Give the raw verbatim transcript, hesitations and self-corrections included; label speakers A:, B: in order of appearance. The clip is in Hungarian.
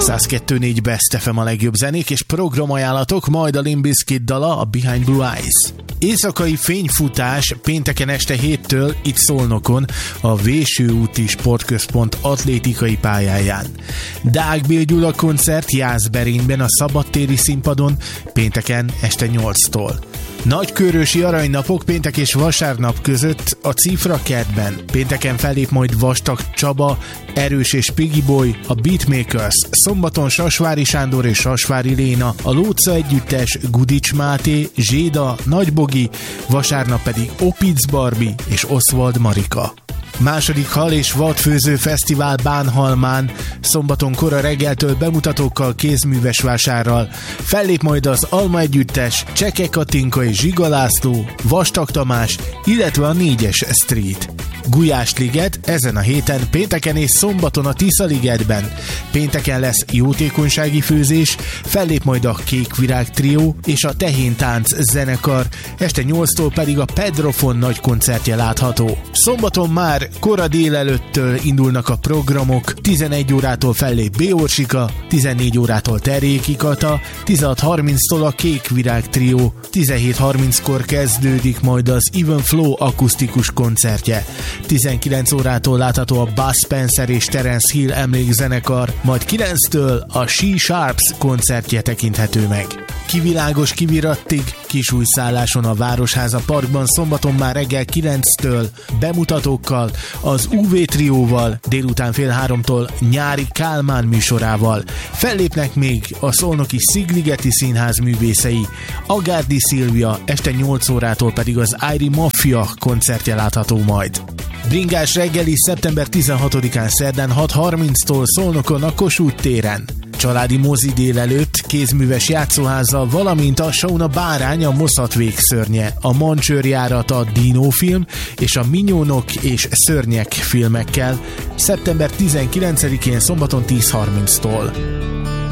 A: száz kettő négy Best ef em a legjobb zenék és programajánlatok, majd a Limp Bizkit dala, a Behind Blue Eyes. Éjszakai fényfutás pénteken este héttől itt Szolnokon, a Véső úti Sportközpont atlétikai pályáján. Deák Bél Gyula koncert Jászberényben a szabadtéri színpadon pénteken este nyolctól. Nagykőrösi aranynapok péntek és vasárnap között a Cifra kertben. Pénteken fellép majd Vastag Csaba, Erős és Piggy Boy, a Beatmakers, szombaton Sasvári Sándor és Sasvári Léna, a Lóca együttes, Gudics Máté, Zséda, Nagybogi, vasárnap pedig Opic Barbie és Oswald Marika. Második Hal és Vadfőző Fesztivál Bánhalmán, szombaton kora reggeltől bemutatókkal, kézműves vásárral. Fellép majd az Alma együttes, Cseke Katinka és Zsiga László, Vastag Tamás, illetve a négyes Street. Gulyásliget ezen a héten pénteken és szombaton a Tisza-ligetben. Pénteken lesz jótékonysági főzés, fellép majd a Kékvirág trió és a Tehéntánc zenekar, este nyolctól pedig a Pedrofon nagy koncertje látható. Szombaton már kora délelőttől indulnak a programok, tizenegy órától fellép B. Orsika, tizennégy órától Terjéki Kata, tizenhat harminctól a Kékvirág trió, tizenhét harminckor kezdődik majd az Even Flow akusztikus koncertje. tizenkilenc órától látható a Buzz Spencer és Terence Hill emlékzenekar, majd kilenctől a She Sharps koncertje tekinthető meg. Kivilágos kivirattig, kisújszálláson a Városháza Parkban szombaton már reggel kilenctől bemutatókkal, az u vé trióval, délután fél háromtól Nyári Kálmán műsorával. Fellépnek még a szolnoki Szigligeti Színház művészei, Agárdi Szilvia, este nyolc órától pedig az Airi Mafia koncertje látható majd. Bringás reggeli szeptember tizenhatodikán szerdán hat harminctól Szolnokon a Kossuth téren. Családi mozi délelőtt, kézműves játszóházzal, valamint a Sauna Bárány, a Moszat végszörnye, a Mancsőrjárat, a Dino film és a Minyónok és Szörnyek filmekkel szeptember tizenkilencedikén szombaton tíz harminctól.